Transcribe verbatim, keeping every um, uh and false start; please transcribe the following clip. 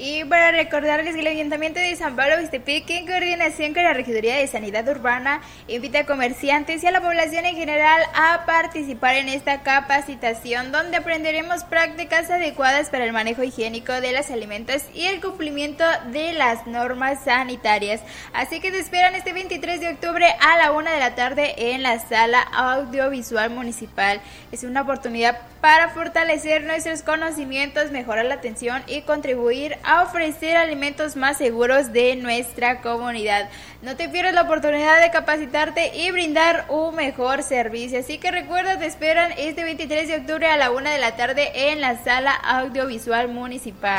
Y para recordarles que el Ayuntamiento de San Pablo Oixtepic, en coordinación con la Regiduría de Sanidad Urbana, invita a comerciantes y a la población en general a participar en esta capacitación, donde aprenderemos prácticas adecuadas para el manejo higiénico de los alimentos y el cumplimiento de las normas sanitarias. Así que te esperan este veintitrés de octubre a la una de la tarde en la Sala Audiovisual Municipal. Es una oportunidad para fortalecer nuestros conocimientos, mejorar la atención y contribuir a ofrecer alimentos más seguros de nuestra comunidad. No te pierdas la oportunidad de capacitarte y brindar un mejor servicio. Así que recuerda, te esperan este veintitrés de octubre a la una de la tarde en la Sala Audiovisual Municipal.